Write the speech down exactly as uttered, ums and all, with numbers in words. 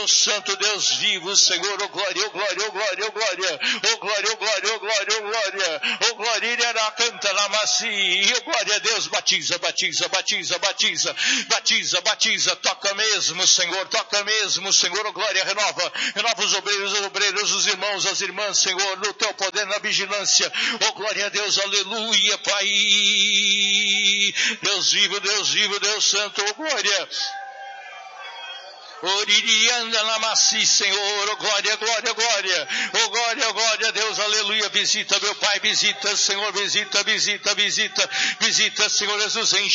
Santo Deus vivo, Senhor, oh glória, oh glória, oh glória, oh glória, oh glória, oh glória, oh glória, oh glória, oh glória, era canta na macia, oh glória a Deus, batiza, batiza, batiza, batiza, batiza, batiza, toca mesmo, Senhor, toca mesmo, Senhor, oh glória, renova, renova os obreiros, os obreiros, os irmãos, as irmãs, Senhor, no teu poder, na vigilância, oh glória a Deus, aleluia, Pai, Deus vivo, Deus vivo, Deus santo, oh glória. Oririanda na macia, Senhor, oh glória, glória, glória, oh glória, glória, Deus, aleluia, visita meu Pai, visita, Senhor, visita, visita, visita, visita, Senhor Jesus, enche